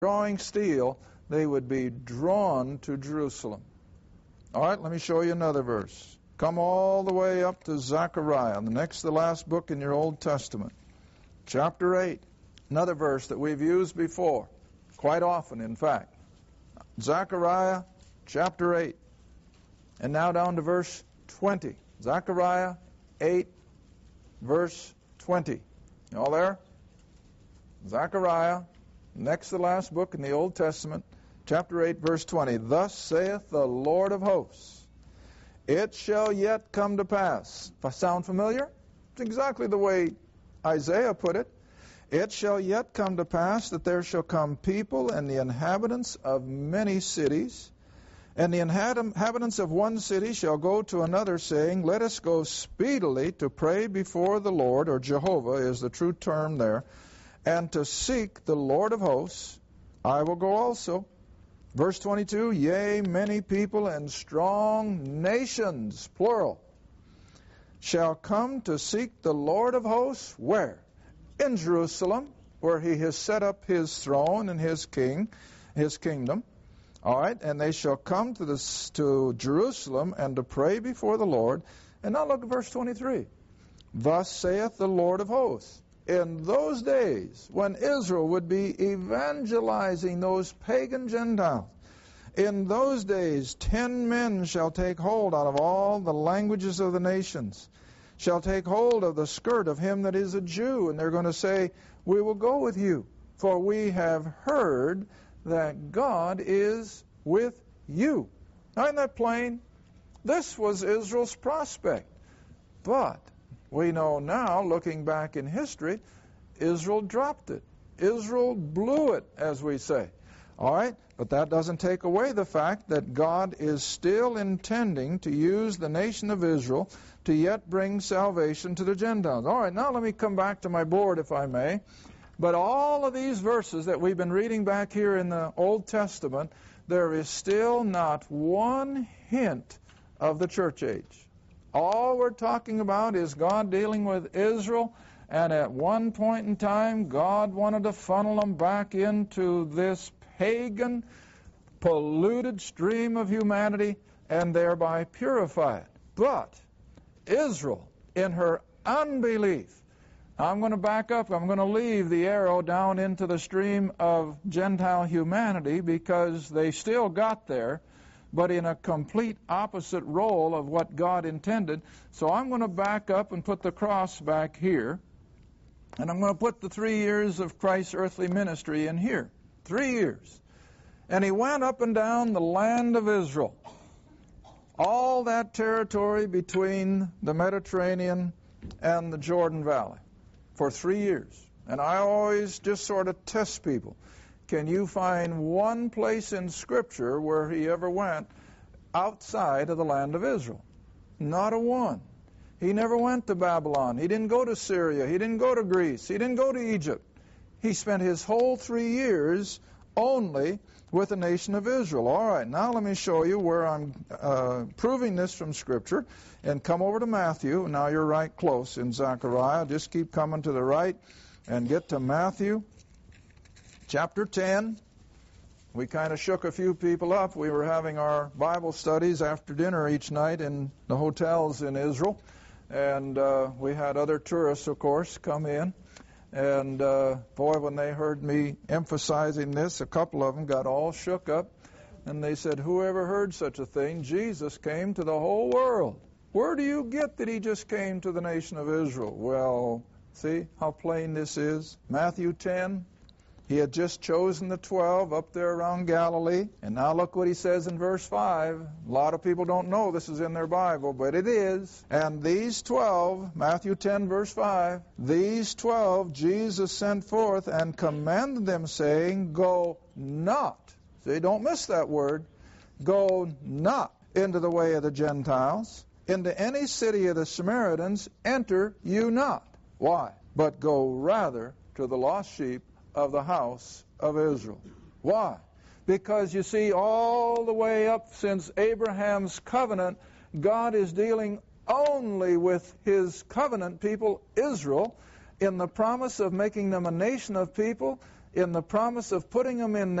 drawing steel, they would be drawn to Jerusalem. All right, let me show you another verse. Come all the way up to Zechariah, the next to the last book in your Old Testament. Chapter 8, another verse that we've used before, quite often in fact. Zechariah chapter 8. And now down to verse 20. Zechariah 8, verse 20. You all there? Zechariah, next to the last book in the Old Testament, chapter 8, verse 20. Thus saith the Lord of hosts, it shall yet come to pass. Sound familiar? It's exactly the way Isaiah put it. It shall yet come to pass that there shall come people and the inhabitants of many cities, and the inhabitants of one city shall go to another, saying, let us go speedily to pray before the Lord, or Jehovah is the true term there, and to seek the Lord of hosts. I will go also. Verse 22, yea, many people and strong nations, plural, shall come to seek the Lord of hosts. Where? In Jerusalem, where he has set up his throne and his kingdom. All right, and they shall come to Jerusalem and to pray before the Lord. And now look at verse 23. Thus saith the Lord of hosts. In those days, when Israel would be evangelizing those pagan Gentiles, in those days 10 men shall take hold out of all the languages of the nations, shall take hold of the skirt of him that is a Jew, and they're going to say, we will go with you, for we have heard that God is with you. Now, isn't that plain? This was Israel's prospect. But we know now, looking back in history, Israel dropped it. Israel blew it, as we say. All right? But that doesn't take away the fact that God is still intending to use the nation of Israel to yet bring salvation to the Gentiles. All right, now let me come back to my board, if I may. But all of these verses that we've been reading back here in the Old Testament, there is still not one hint of the church age. All we're talking about is God dealing with Israel, and at one point in time, God wanted to funnel them back into this pagan, polluted stream of humanity and thereby purify it. But Israel, in her unbelief, I'm going to back up, I'm going to leave the arrow down into the stream of Gentile humanity because they still got there, but in a complete opposite role of what God intended. So I'm going to back up and put the cross back here, and I'm going to put the 3 years of Christ's earthly ministry in here. 3 years. And he went up and down the land of Israel, all that territory between the Mediterranean and the Jordan Valley, for 3 years. And I always just sort of test people. Can you find one place in Scripture where he ever went outside of the land of Israel? Not a one. He never went to Babylon. He didn't go to Syria. He didn't go to Greece. He didn't go to Egypt. He spent his whole 3 years only with the nation of Israel. All right, now let me show you where I'm proving this from Scripture. And come over to Matthew. Now you're right close in Zechariah. Just keep coming to the right and get to Matthew chapter 10. We kind of shook a few people up. We were having our Bible studies after dinner each night in the hotels in Israel. And we had other tourists, of course, come in. And boy, when they heard me emphasizing this, a couple of them got all shook up. And they said, who ever heard such a thing? Jesus came to the whole world. Where do you get that he just came to the nation of Israel? Well, see how plain this is? Matthew 10. He had just chosen the 12 up there around Galilee. And now look what he says in verse 5. A lot of people don't know this is in their Bible, but it is. And these 12, Matthew 10 verse 5, these 12 Jesus sent forth and commanded them, saying, go not. See, don't miss that word. Go not into the way of the Gentiles. Into any city of the Samaritans enter you not. Why? But go rather to the lost sheep of the house of Israel. Why? Because you see, all the way up since Abraham's covenant, God is dealing only with his covenant people, Israel, in the promise of making them a nation of people in the promise of putting them in